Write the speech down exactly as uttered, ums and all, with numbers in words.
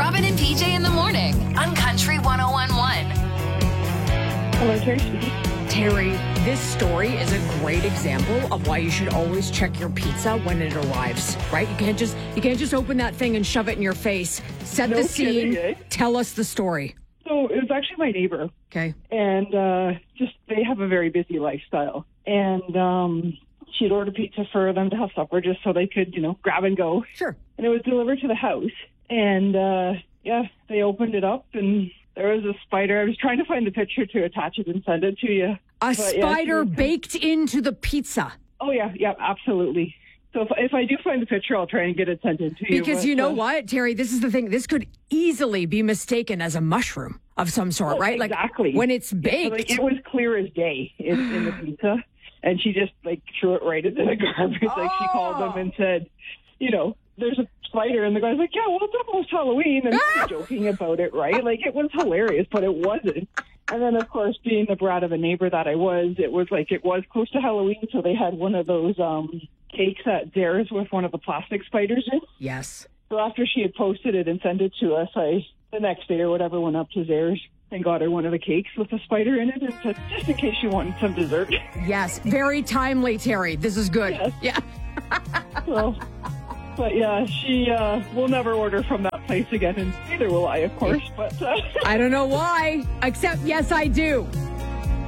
Robin and P J in the morning on Country one oh one point one. Hello, Terry. Terry, this story is a great example of why you should always check your pizza when it arrives, right? You can't just you can't just open that thing and shove it in your face. Set No the scene. kidding, eh? Tell us the story. So it was actually my neighbor, Okay. and uh, just they have a very busy lifestyle. And um, she'd ordered pizza for them to have supper just so they could, you know, grab and go. Sure. And it was delivered to the house. And, uh, yeah, they opened it up, and there was a spider. I was trying to find the picture to attach it and send it to you. A But, yeah, spider she was- baked into the pizza. Oh, yeah, yeah, absolutely. So if, if I do find the picture, I'll try and get it sent in to you. Because but, you know uh, what, Terry, this is the thing. This could easily be mistaken as a mushroom of some sort, Oh, right? exactly. Like when it's Yeah, baked. like, it was clear as day in, in the pizza, and she just like threw it right into the garbage. Like she called them and said, you know, there's a spider, and the guy's like, yeah, well, it's almost Halloween, and they were joking about it, right? Like it was hilarious, but it wasn't. And then, of course, being the brat of a neighbor that I was, it was like it was close to Halloween, so they had one of those um, cakes at theirs with one of the plastic spiders in. Yes. So after she had posted it and sent it to us, I the next day or whatever went up to Zares and got her one of the cakes with a spider in it and said, just in case you wanted some dessert. Yes. Very timely, Terry. This is good. Yes. Yeah. So, but yeah, she uh, will never order from that place again, and neither will I, of course. But uh, I don't know why, except yes, I do.